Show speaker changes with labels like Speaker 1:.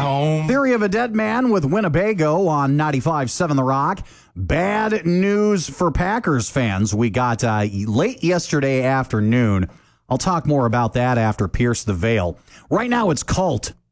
Speaker 1: home.
Speaker 2: Theory of a Dead Man with Winnebago on 95.7 The Rock. Bad news for Packers fans. We got late yesterday afternoon. I'll talk more about that after Pierce the Veil. Right now it's Cult